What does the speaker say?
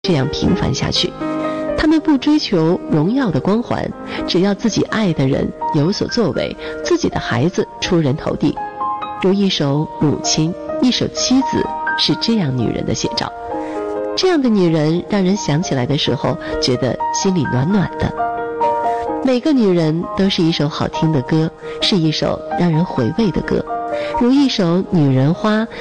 这样平凡下去。他们不追求荣耀的光环，只要自己爱的人有所作为，自己的孩子出人头地。如一首母亲，一首妻子，是这样女人的写照。这样的女人让人想起来的时候，觉得心里暖暖的。每个女人都是一首好听的歌，是一首让人回味的歌。如一首《女人花》，